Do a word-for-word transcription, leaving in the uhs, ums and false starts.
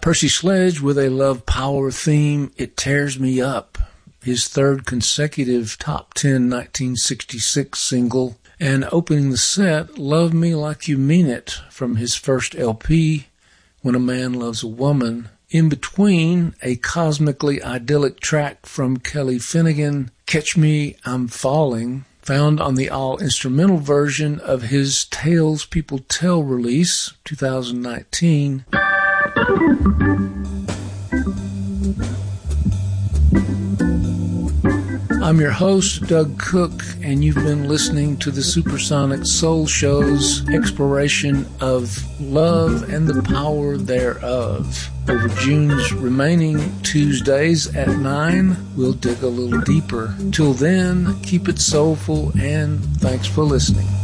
Percy Sledge with a love power theme, It Tears Me Up, his third consecutive top ten nineteen sixty-six single, and opening the set, Love Me Like You Mean It, from his first L P, When a Man Loves a Woman. In between, a cosmically idyllic track from Kelly Finnegan, Catch Me, I'm Falling, found on the all-instrumental version of his Tales People Tell release, two thousand nineteen. I'm your host, Doug Cook, and you've been listening to the Supersonic Soul Show's exploration of love and the power thereof. Over June's remaining Tuesdays at nine, we'll dig a little deeper. Till then, keep it soulful, and thanks for listening.